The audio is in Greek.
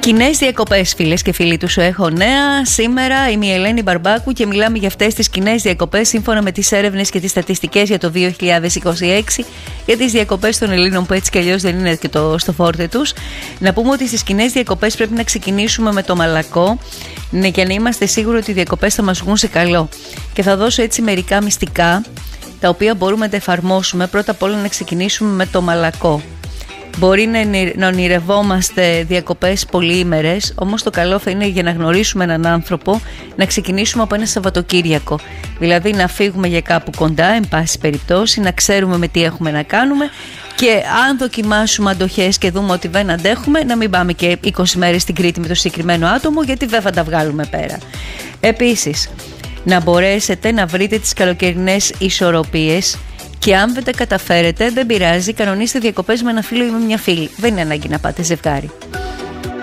Κοινές διακοπές, φίλες και φίλοι του Σου Έχω Νέα. Σήμερα είμαι η Ελένη Μπαρμπάκου και μιλάμε για αυτές τις κοινές διακοπές σύμφωνα με τις έρευνες και τις στατιστικές για το 2026 για τις διακοπές των Ελλήνων που έτσι κι αλλιώς δεν είναι και στο φόρτε τους. Να πούμε ότι στις κοινές διακοπές πρέπει να ξεκινήσουμε με το μαλακό, για να είμαστε σίγουροι ότι οι διακοπές θα μας βγουν σε καλό. Και θα δώσω έτσι μερικά μυστικά τα οποία μπορούμε να τα εφαρμόσουμε. Πρώτα απ' όλα να ξεκινήσουμε με το μαλακό. Μπορεί να ονειρευόμαστε διακοπές πολυήμερες, όμως το καλό θα είναι για να γνωρίσουμε έναν άνθρωπο να ξεκινήσουμε από ένα Σαββατοκύριακο. Δηλαδή να φύγουμε για κάπου κοντά, εν πάση περιπτώσει, να ξέρουμε με τι έχουμε να κάνουμε και αν δοκιμάσουμε αντοχές και δούμε ότι δεν αντέχουμε, να μην πάμε και 20 μέρες στην Κρήτη με το συγκεκριμένο άτομο, γιατί δεν θα τα βγάλουμε πέρα. Επίσης, να μπορέσετε να βρείτε τις καλοκαιρινές ισορροπίες. Και αν δεν τα καταφέρετε, δεν πειράζει, κανονίστε διακοπές με ένα φίλο ή με μια φίλη. Δεν είναι ανάγκη να πάτε ζευγάρι.